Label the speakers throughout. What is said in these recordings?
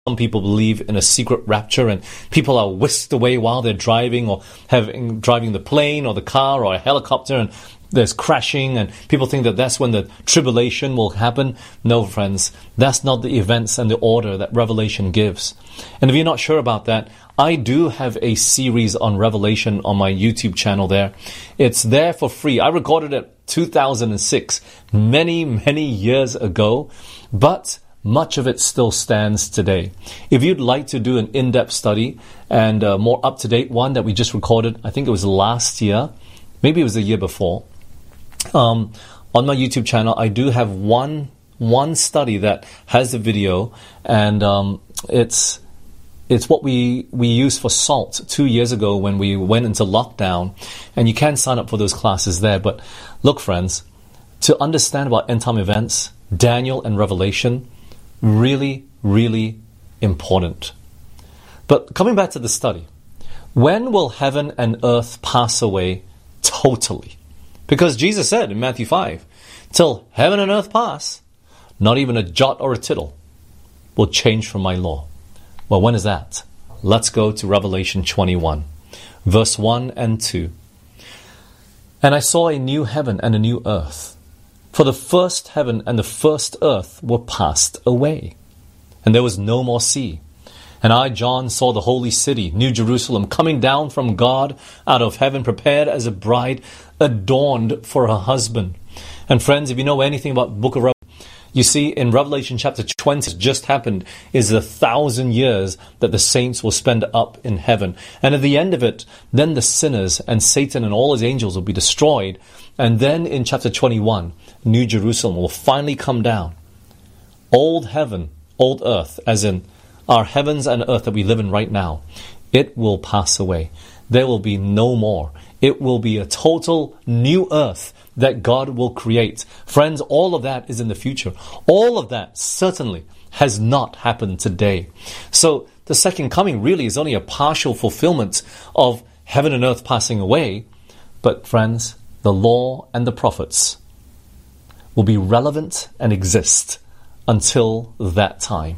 Speaker 1: Some people believe in a secret rapture and people are whisked away while they're driving or driving the plane or the car or a helicopter, and there's crashing, and people think that that's when the tribulation will happen. No, friends, that's not the events and the order that Revelation gives. And if you're not sure about that, I do have a series on Revelation on my YouTube channel there. It's there for free. I recorded it 2006, many years ago, but much of it still stands today. If you'd like to do an in-depth study and a more up-to-date one that we just recorded, I think it was last year, maybe it was the year before, on my YouTube channel, I do have one study that has the video, and it's what we used for SALT 2 years ago when we went into lockdown, and you can sign up for those classes there. But look, friends, to understand about end-time events, Daniel and Revelation, really important. But coming back to the study, when will heaven and earth pass away totally? Because Jesus said in Matthew 5, till heaven and earth pass, not even a jot or a tittle will change from my law. Well, when is that? Let's go to Revelation 21, verse 1 and 2. And I saw a new heaven and a new earth. For the first heaven and the first earth were passed away, and there was no more sea. And I, John, saw the holy city, New Jerusalem, coming down from God out of heaven, prepared as a bride, adorned for her husband. And friends, if you know anything about the book of Revelation, you see in Revelation chapter 20, just happened, is 1,000 years that the saints will spend up in heaven. And at the end of it, then the sinners and Satan and all his angels will be destroyed. And then in chapter 21, New Jerusalem will finally come down. Old heaven, old earth, as in our heavens and earth that we live in right now, it will pass away. There will be no more. It will be a total new earth that God will create. Friends, all of that is in the future. All of that certainly has not happened today. So the second coming really is only a partial fulfillment of heaven and earth passing away. But friends, the law and the prophets will be relevant and exist until that time.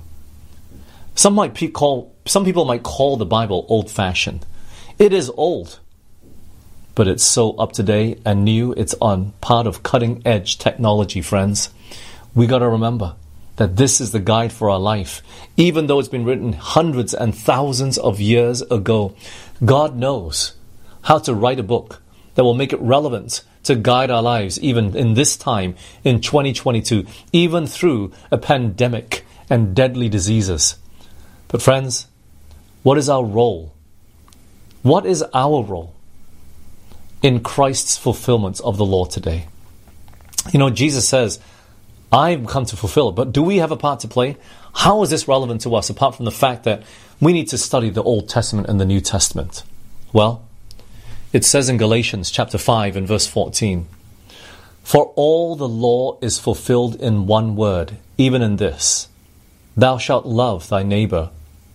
Speaker 1: Some people might call the Bible old-fashioned. It is old, but it's so up-to-date and new. It's on part of cutting-edge technology, friends. We got to remember that this is the guide for our life. Even though it's been written hundreds and thousands of years ago, God knows how to write a book that will make it relevant to guide our lives even in this time, in 2022, even through a pandemic and deadly diseases. But friends, what is our role? What is our role in Christ's fulfillment of the law today? You know, Jesus says, I've come to fulfill it, but do we have a part to play? How is this relevant to us, apart from the fact that we need to study the Old Testament and the New Testament? Well, it says in Galatians chapter 5 and verse 14, for all the law is fulfilled in one word, even in this, thou shalt love thy neighbor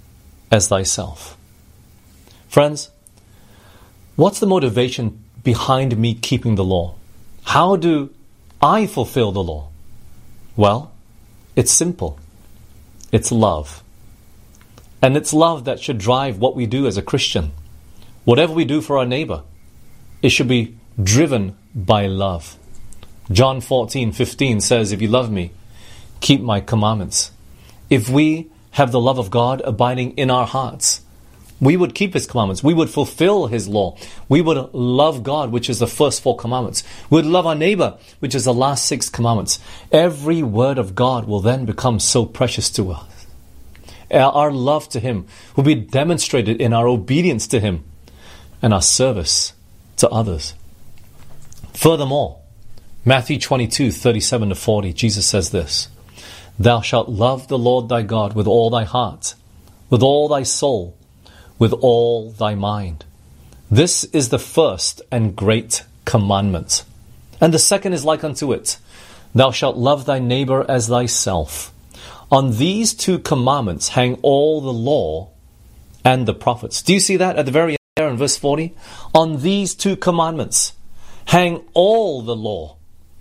Speaker 1: as thyself. Friends, what's the motivation behind me keeping the law? How do I fulfill the law? Well, it's simple. It's love. And it's love that should drive what we do as a Christian. Whatever we do for our neighbor, it should be driven by love. John 14:15 says, if you love me, keep my commandments. If we have the love of God abiding in our hearts, we would keep His commandments. We would fulfill His law. We would love God, which is the first 4 commandments. We would love our neighbor, which is the last 6 commandments. Every word of God will then become so precious to us. Our love to Him will be demonstrated in our obedience to Him and our service to others. Furthermore, Matthew 22:37-40, Jesus says this, thou shalt love the Lord thy God with all thy heart, with all thy soul, with all thy mind. This is the first and great commandment. And the second is like unto it, thou shalt love thy neighbor as thyself. On these 2 commandments hang all the law and the prophets. Do you see that at the very end there in verse 40? On these 2 commandments hang all the law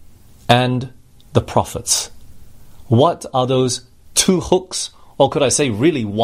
Speaker 1: and the prophets. What are those 2 hooks? Or could I say really one?